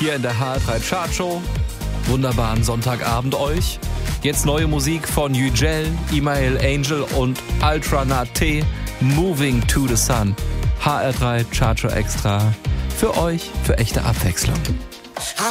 hier in der HR3 Chartshow. Wunderbaren Sonntagabend euch. Jetzt neue Musik von Yücel, Email Angel und Ultranat T. Moving to the Sun. HR3 Chartshow Extra. Für euch, für echte Abwechslung.